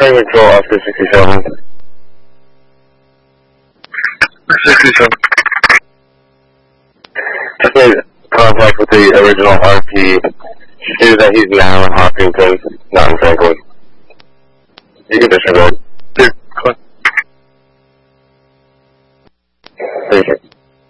Train control, Oscar 67. 67. Just made contact with the original RP. She stated that he's now in Hopkinton, not in Franklin. You can disregard.